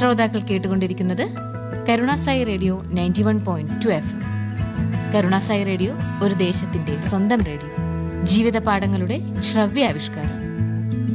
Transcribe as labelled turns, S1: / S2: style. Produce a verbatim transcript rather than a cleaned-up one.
S1: ശ്രോതാക്കൾ കേട്ടുകൊണ്ടിരിക്കുന്നത് Karunasai radio ninety one point two F M. Karunasai radio ഒരു ദേശത്തിന്റെ സ്വന്തം റേഡിയോ, ജീവിത പാഠങ്ങളുടെ ശ്രവ്യാവിഷ്കാരം.